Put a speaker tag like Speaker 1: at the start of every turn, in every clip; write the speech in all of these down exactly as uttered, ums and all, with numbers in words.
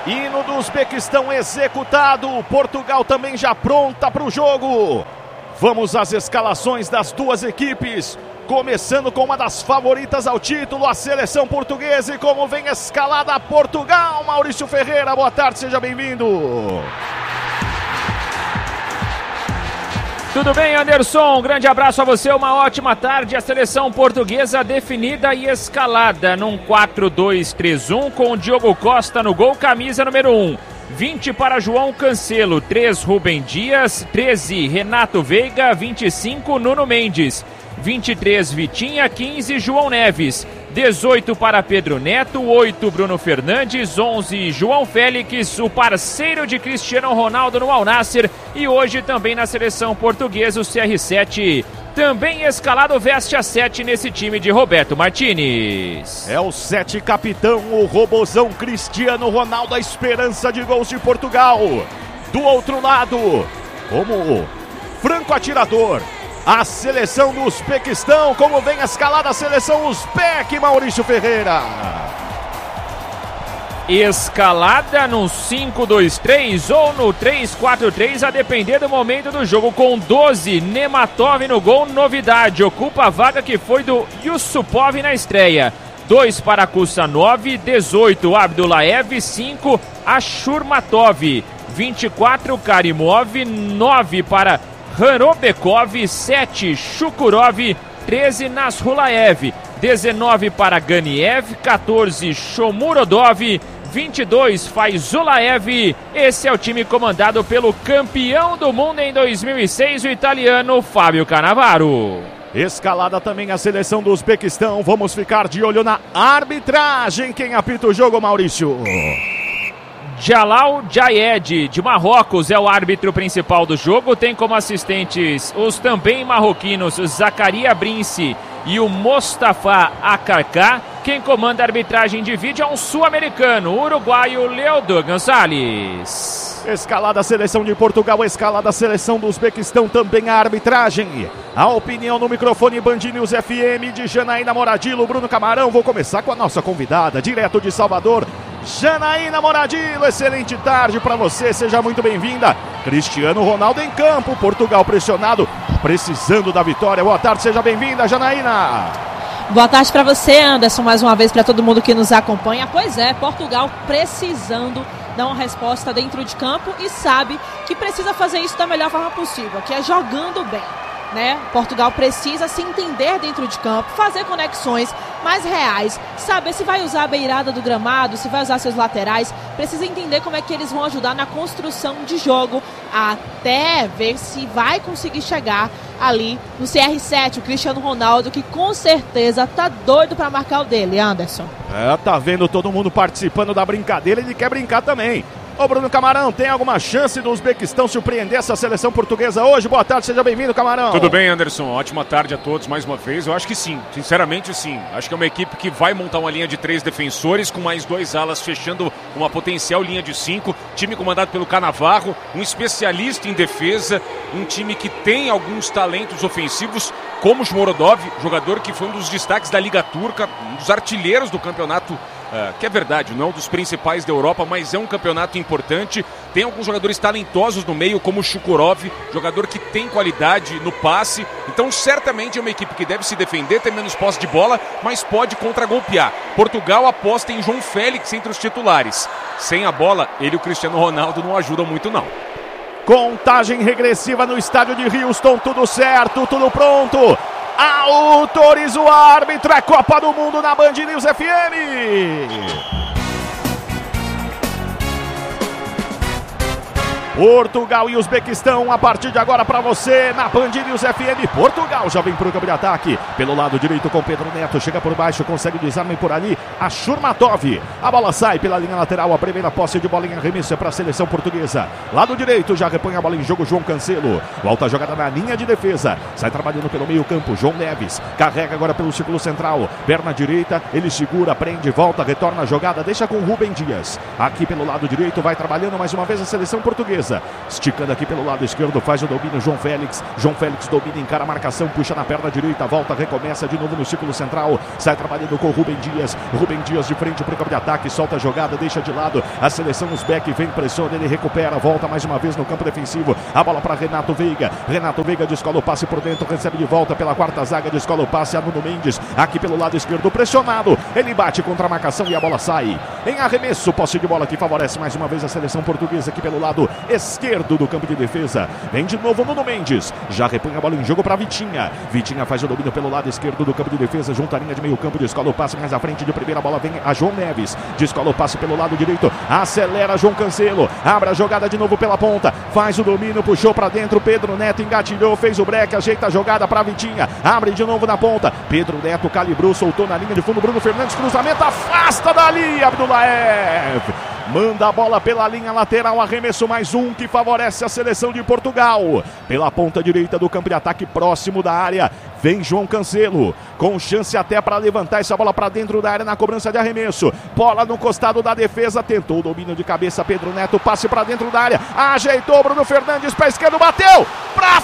Speaker 1: Hino do Uzbequistão executado. Portugal também já pronta para o jogo. Vamos às escalações das duas equipes. Começando com uma das favoritas ao título, a seleção portuguesa. E como vem escalada Portugal, Maurício Ferreira, boa tarde, seja bem-vindo.
Speaker 2: Tudo bem, Anderson? Um grande abraço a você, uma ótima tarde. A seleção portuguesa definida e escalada num quatro dois três um com o Diogo Costa no gol, camisa número um. vinte para João Cancelo, três Rubem Dias, treze Renato Veiga, vinte e cinco Nuno Mendes, vinte e três Vitinha, quinze João Neves, dezoito para Pedro Neto, oito Bruno Fernandes, onze João Félix, o parceiro de Cristiano Ronaldo no Al Nassr, e hoje também na seleção portuguesa o C R sete, também escalado, veste a sete nesse time de Roberto Martínez.
Speaker 1: É o sete capitão, o robozão Cristiano Ronaldo, a esperança de gols de Portugal. Do outro lado, como franco atirador, a seleção do Uzbequistão. Como vem a escalada a seleção Uzbek, Maurício Ferreira.
Speaker 2: Escalada no cinco dois três ou no três quatro três, a depender do momento do jogo, com doze Nematov no gol, novidade, ocupa a vaga que foi do Yusupov na estreia. dois para Kusanov, dezoito Abdullaev, cinco Ashurmatov, vinte e quatro Karimov, nove para Hanobekov, sete Shukurov, treze Nasrulaev, dezenove para Ganiev, quatorze Shomurodov, vinte e dois Faizulaev. Esse é o time comandado pelo campeão do mundo em dois mil e seis, o italiano Fábio Cannavaro.
Speaker 1: Escalada também a seleção do Uzbequistão. Vamos ficar de olho na arbitragem. Quem apita o jogo, Maurício?
Speaker 2: Jalal Jayed, de Marrocos, é o árbitro principal do jogo. Tem como assistentes os também marroquinos Zakaria Brinci e o Mostafa Akarká. Quem comanda a arbitragem de vídeo é um sul-americano, o uruguaio Leodor Gonçalves.
Speaker 1: Escalada a seleção de Portugal, escalada a seleção do Uzbequistão, também a arbitragem. A opinião no microfone Band News F M de Janaína Moradilo, Bruno Camarão. Vou começar com a nossa convidada, direto de Salvador, Janaína Moradilo. Excelente tarde para você, seja muito bem-vinda. Cristiano Ronaldo em campo, Portugal pressionado, precisando da vitória. Boa tarde, seja bem-vinda, Janaína.
Speaker 3: Boa tarde para você, Anderson, mais uma vez para todo mundo que nos acompanha. Pois é, Portugal precisando dar uma resposta dentro de campo e sabe que precisa fazer isso da melhor forma possível, que é jogando bem, né? Portugal precisa se entender dentro de campo, fazer conexões mais reais, saber se vai usar a beirada do gramado, se vai usar seus laterais, precisa entender como é que eles vão ajudar na construção de jogo, até ver se vai conseguir chegar ali no C R sete, o Cristiano Ronaldo, que com certeza tá doido para marcar o dele, Anderson.
Speaker 1: É, tá vendo todo mundo participando da brincadeira, ele quer brincar também. Ô Bruno Camarão, tem alguma chance do Uzbequistão surpreender essa seleção portuguesa hoje? Boa tarde, seja bem-vindo, Camarão.
Speaker 4: Tudo bem, Anderson? Ótima tarde a todos mais uma vez. Eu acho que sim, sinceramente sim. Acho que é uma equipe que vai montar uma linha de três defensores com mais dois alas, fechando uma potencial linha de cinco. Time comandado pelo Cannavaro, um especialista em defesa, um time que tem alguns talentos ofensivos, como o Shomurodov, jogador que foi um dos destaques da Liga Turca, um dos artilheiros do campeonato. Uh, que é verdade, não é um dos principais da Europa, mas é um campeonato importante. Tem alguns jogadores talentosos no meio, como o Shukurov, jogador que tem qualidade no passe. Então certamente é uma equipe que deve se defender, ter menos posse de bola, mas pode contragolpear. Portugal aposta em João Félix entre os titulares. Sem a bola, ele e o Cristiano Ronaldo não ajudam muito não.
Speaker 1: Contagem regressiva no estádio de Houston, tudo certo, tudo pronto. Autoriza o árbitro, é Copa do Mundo na Band News F M. Portugal e Uzbequistão, a partir de agora para você na Band News F M. Portugal já vem para o campo de ataque, pelo lado direito com Pedro Neto, chega por baixo, consegue o desarme por ali, a Shurmatov, a bola sai pela linha lateral, a primeira posse de bola em arremesso é para a seleção portuguesa. Lado direito já repõe a bola em jogo João Cancelo, volta a jogada na linha de defesa, sai trabalhando pelo meio campo, João Neves, carrega agora pelo círculo central, perna direita, ele segura, prende, volta, retorna a jogada, deixa com Rubem Dias, aqui pelo lado direito vai trabalhando mais uma vez a seleção portuguesa. Portuguesa. Esticando aqui pelo lado esquerdo, faz o domínio João Félix. João Félix domina, encara a marcação, puxa na perna direita, volta, recomeça de novo no círculo central. Sai trabalhando com o Rubem Dias. Rubem Dias de frente para o campo de ataque, solta a jogada, deixa de lado. A seleção Uzbek vem, pressiona, ele recupera, volta mais uma vez no campo defensivo. A bola para Renato Veiga. Renato Veiga descola o passe por dentro, recebe de volta pela quarta zaga, descola o passe a Nuno Mendes. Aqui pelo lado esquerdo, pressionado. Ele bate contra a marcação e a bola sai. Em arremesso, posse de bola que favorece mais uma vez a seleção portuguesa aqui pelo lado esquerdo do campo de defesa. Vem de novo Nuno Mendes. Já repõe a bola em jogo para Vitinha. Vitinha faz o domínio pelo lado esquerdo do campo de defesa, junto à linha de meio campo, descola o passe mais à frente de primeira, bola vem a João Neves. Descola o passe pelo lado direito, acelera João Cancelo. Abre a jogada de novo pela ponta. Faz o domínio, puxou para dentro. Pedro Neto engatilhou, fez o break, ajeita a jogada para Vitinha. Abre de novo na ponta. Pedro Neto calibrou, soltou na linha de fundo. Bruno Fernandes, cruzamento, afasta dali. Abdullaev manda a bola pela linha lateral, arremesso mais um que favorece a seleção de Portugal. Pela ponta direita do campo de ataque, próximo da área, vem João Cancelo, com chance até para levantar essa bola para dentro da área na cobrança de arremesso. Bola no costado da defesa, tentou o domínio de cabeça Pedro Neto, passe para dentro da área, ajeitou Bruno Fernandes, pé esquerdo, bateu, para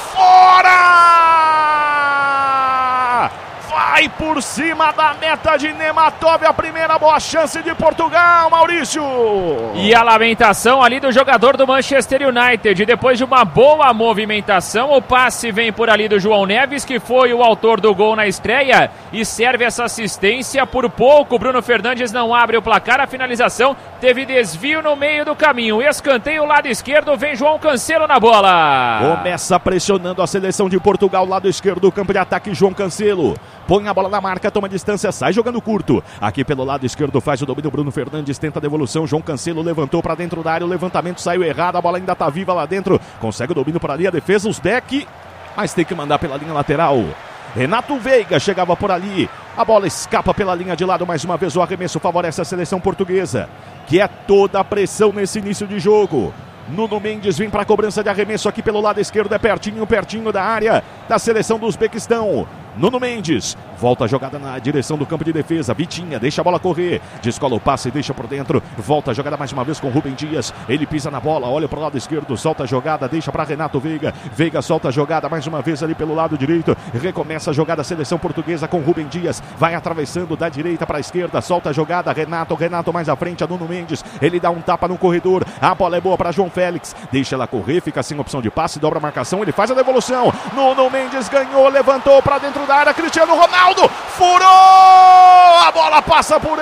Speaker 1: fora! Vai por cima da meta de Nematov, a primeira boa chance de Portugal, Maurício.
Speaker 2: E a lamentação ali do jogador do Manchester United. Depois de uma boa movimentação, o passe vem por ali do João Neves, que foi o autor do gol na estreia e serve essa assistência. Por pouco, Bruno Fernandes não abre o placar. A finalização teve desvio no meio do caminho. Escanteio lado esquerdo, vem João Cancelo na bola.
Speaker 1: Começa pressionando a seleção de Portugal, lado esquerdo do campo de ataque, João Cancelo. Põe a bola na marca, toma distância, sai jogando curto. Aqui pelo lado esquerdo faz o domínio Bruno Fernandes, tenta a devolução. João Cancelo levantou para dentro da área, o levantamento saiu errado, a bola ainda está viva lá dentro. Consegue o domínio por ali, a defesa, Uzbek, mas tem que mandar pela linha lateral. Renato Veiga chegava por ali, a bola escapa pela linha de lado, mais uma vez o arremesso favorece a seleção portuguesa, que é toda a pressão nesse início de jogo. Nuno Mendes vem para a cobrança de arremesso aqui pelo lado esquerdo, é pertinho, pertinho da área da seleção do Uzbequistão. Nuno Mendes, volta a jogada na direção do campo de defesa, Vitinha, deixa a bola correr, descola o passe, deixa por dentro, volta a jogada mais uma vez com Rubem Dias, ele pisa na bola, olha para o lado esquerdo, solta a jogada, deixa para Renato Veiga, Veiga solta a jogada mais uma vez ali pelo lado direito, recomeça a jogada, seleção portuguesa com Rubem Dias, vai atravessando da direita para a esquerda, solta a jogada, Renato, Renato mais à frente, a Nuno Mendes, ele dá um tapa no corredor, a bola é boa para João Félix, deixa ela correr, fica sem opção de passe, dobra a marcação, ele faz a devolução, Nuno Mendes ganhou, levantou para dentro da área, Cristiano Ronaldo, furou, a bola passa por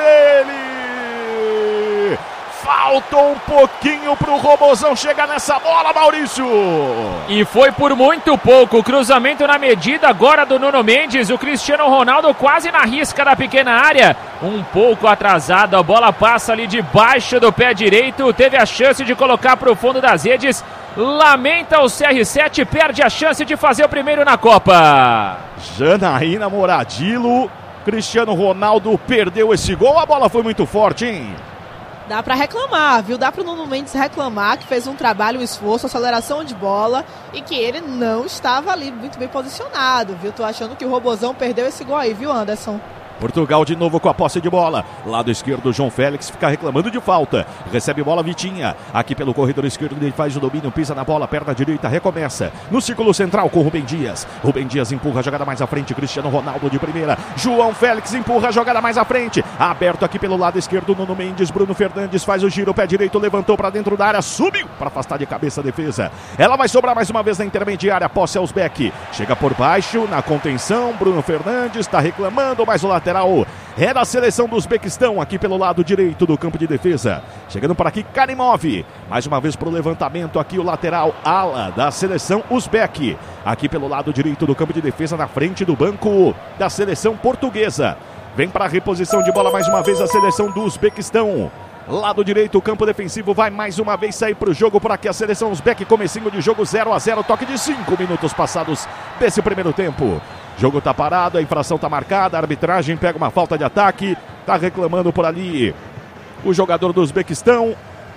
Speaker 1: ele, faltou um pouquinho pro Robozão chegar nessa bola, Maurício.
Speaker 2: E foi por muito pouco, cruzamento na medida agora do Nuno Mendes, o Cristiano Ronaldo quase na risca da pequena área, um pouco atrasado, a bola passa ali debaixo do pé direito, teve a chance de colocar pro fundo das redes, lamenta o C R sete, perde a chance de fazer o primeiro na Copa.
Speaker 1: Janaína Moradilo, Cristiano Ronaldo perdeu esse gol, a bola foi muito forte, hein?
Speaker 3: Dá pra reclamar, viu? Dá pro Nuno Mendes reclamar que fez um trabalho, um esforço, aceleração de bola e que ele não estava ali muito bem posicionado, viu? Tô achando que o Robozão perdeu esse gol aí, viu, Anderson?
Speaker 1: Portugal de novo com a posse de bola. Lado esquerdo, João Félix fica reclamando de falta. Recebe bola, Vitinha. Aqui pelo corredor esquerdo, ele faz o domínio, pisa na bola, perna direita, recomeça. No círculo central com Rubem Dias. Rubem Dias empurra a jogada mais à frente. Cristiano Ronaldo de primeira. João Félix empurra a jogada mais à frente. Aberto aqui pelo lado esquerdo, Nuno Mendes. Bruno Fernandes faz o giro, pé direito, levantou para dentro da área, subiu para afastar de cabeça a defesa. Ela vai sobrar mais uma vez na intermediária. Posse aos Uzbek. Chega por baixo, na contenção. Bruno Fernandes está reclamando, mas o lateral é da seleção do Uzbequistão, aqui pelo lado direito do campo de defesa. Chegando por aqui, Karimov. Mais uma vez para o levantamento aqui o lateral ala da seleção Uzbek. Aqui pelo lado direito do campo de defesa, na frente do banco da seleção portuguesa. Vem para a reposição de bola mais uma vez a seleção do Uzbequistão. Lado direito, o campo defensivo vai mais uma vez sair para o jogo por aqui. A seleção Uzbek, comecinho de jogo zero a zero, toque de cinco minutos passados desse primeiro tempo. Jogo tá parado, a infração tá marcada, a arbitragem pega uma falta de ataque, tá reclamando por ali o jogador do Uzbequistão.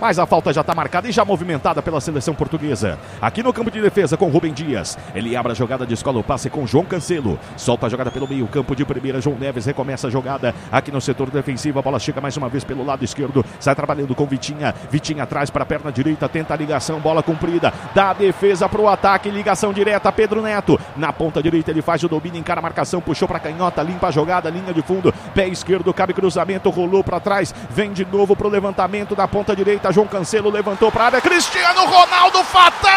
Speaker 1: mas a falta já está marcada e já movimentada pela seleção portuguesa. Aqui no campo de defesa com Rubem Dias. Ele abre a jogada de escola o passe com João Cancelo. Solta a jogada pelo meio campo de primeira. João Neves recomeça a jogada aqui no setor defensivo. A bola chega mais uma vez pelo lado esquerdo. Sai trabalhando com Vitinha. Vitinha atrás para a perna direita. Tenta a ligação. Bola comprida. Da defesa para o ataque. Ligação direta. Pedro Neto. Na ponta direita ele faz o domínio. Encara a marcação. Puxou para a canhota. Limpa a jogada. Linha de fundo. Pé esquerdo. Cabe cruzamento. Rolou para trás. Vem de novo para o levantamento da ponta direita. João Cancelo levantou para a área. Cristiano Ronaldo fatal.